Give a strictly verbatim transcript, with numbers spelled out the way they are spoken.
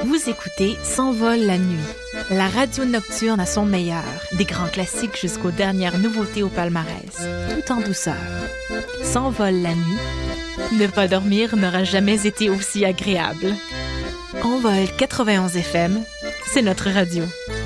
Vous écoutez S'envole la nuit, la radio nocturne à son meilleur, des grands classiques jusqu'aux dernières nouveautés au palmarès, tout en douceur. S'envole la nuit, ne pas dormir n'aura jamais été aussi agréable. Envol quatre-vingt-onze F M, c'est notre radio.